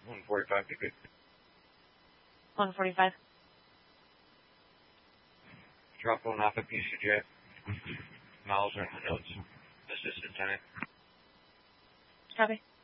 145 degree. 145. Drop one off at PCJ. Miles are in the notes. Assistant tenant. Copy.